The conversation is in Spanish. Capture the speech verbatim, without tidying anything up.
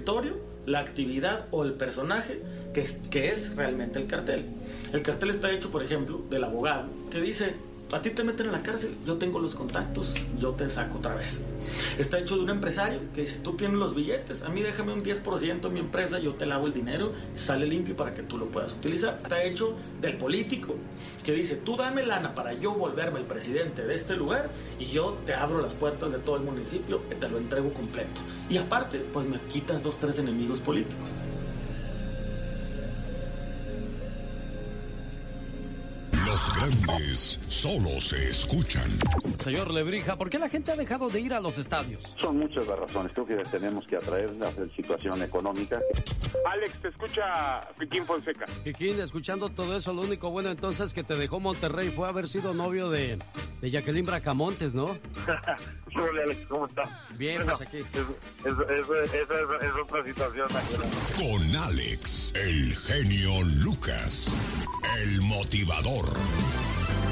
territorio, la actividad o el personaje que es, que es realmente el cartel. El cartel está hecho, por ejemplo, del abogado que dice: a ti te meten en la cárcel, yo tengo los contactos, yo te saco otra vez. Está hecho de un empresario que dice: tú tienes los billetes, a mí déjame un diez por ciento en mi empresa, yo te lavo el dinero, sale limpio para que tú lo puedas utilizar. Está hecho del político que dice: tú dame lana para yo volverme el presidente de este lugar y yo te abro las puertas de todo el municipio y te lo entrego completo. Y aparte, pues me quitas dos, tres enemigos políticos. Los grandes solo se escuchan. Señor Lebrija, ¿por qué la gente ha dejado de ir a los estadios? Son muchas las razones. Creo que tenemos que atraer la situación económica. Alex, te escucha Kikín Fonseca. Kikín, escuchando todo eso, lo único bueno entonces que te dejó Monterrey fue haber sido novio de, de Jacqueline Bracamontes, ¿no? Hola, Alex, ¿cómo está? Bien, bueno, pues aquí. Esa es, es, es, es, es otra situación. Con Alex, el genio Lucas, el motivador.